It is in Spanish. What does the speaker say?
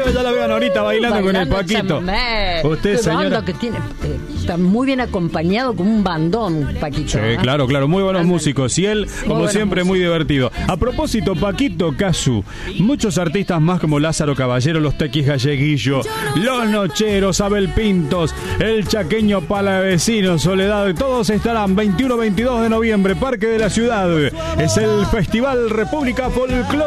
ya la vean ahorita bailando con el Paquito. Usted, señora, que tiene, está muy bien acompañado como un bandón, Paquito. Sí, claro, muy buenos músicos. Y él, como siempre, muy divertido. A propósito, Paquito Casu, muchos artistas más como Lázaro Caballero, los Tequis Galleguillo, los Nocheros, Abel Pintos, el Chaqueño Palavecino, Soledad, todos estarán 21-22 de noviembre, Parque de la Ciudad. Es el Festival República Folclórica.